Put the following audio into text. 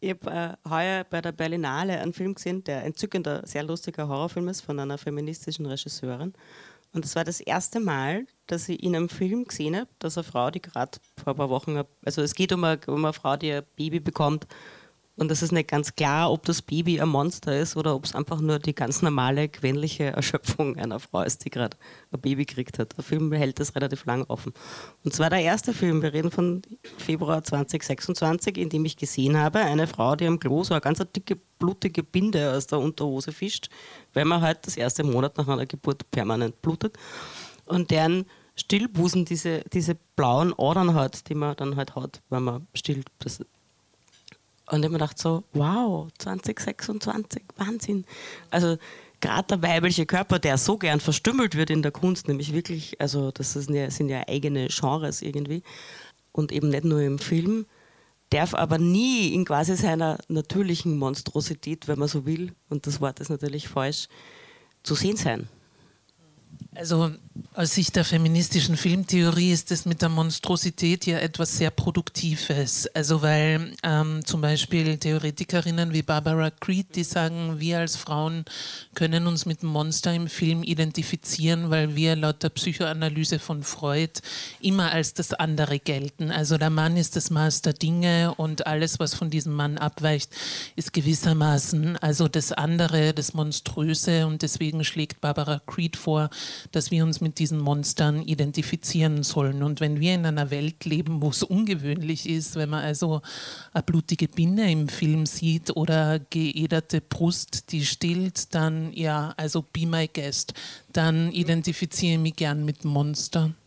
Ich habe heuer bei der Berlinale einen Film gesehen, der entzückender, sehr lustiger Horrorfilm ist von einer feministischen Regisseurin. Und es war das erste Mal, dass ich in einem Film gesehen habe, dass eine Frau, die gerade vor ein paar Wochen, also es geht um eine Frau, die ein Baby bekommt. Und es ist nicht ganz klar, ob das Baby ein Monster ist oder ob es einfach nur die ganz normale, gewöhnliche Erschöpfung einer Frau ist, die gerade ein Baby gekriegt hat. Der Film hält das relativ lang offen. Und zwar der erste Film, wir reden von Februar 2026, in dem ich gesehen habe, eine Frau, die am Klo so eine ganz dicke, blutige Binde aus der Unterhose fischt, weil man halt das erste Monat nach einer Geburt permanent blutet. Und deren Stillbusen diese blauen Adern hat, die man dann halt hat, wenn man stillt. Und ich habe mir gedacht so, wow, 2026, Wahnsinn. Also gerade der weibliche Körper, der so gern verstümmelt wird in der Kunst, nämlich wirklich, also sind ja eigene Genres irgendwie und eben nicht nur im Film, darf aber nie in quasi seiner natürlichen Monstrosität, wenn man so will, und das Wort ist natürlich falsch, zu sehen sein. Also aus Sicht der feministischen Filmtheorie ist es mit der Monstrosität ja etwas sehr Produktives. Also weil zum Beispiel Theoretikerinnen wie Barbara Creed, die sagen, wir als Frauen können uns mit dem Monster im Film identifizieren, weil wir laut der Psychoanalyse von Freud immer als das andere gelten. Also der Mann ist das Maß der Dinge und alles, was von diesem Mann abweicht, ist gewissermaßen also das andere, das Monströse, und deswegen schlägt Barbara Creed vor, dass wir uns mit diesen Monstern identifizieren sollen. Und wenn wir in einer Welt leben, wo es ungewöhnlich ist, wenn man also eine blutige Binde im Film sieht oder geäderte Brust, die stillt, dann ja, also be my guest, dann identifiziere ich mich gern mit Monster.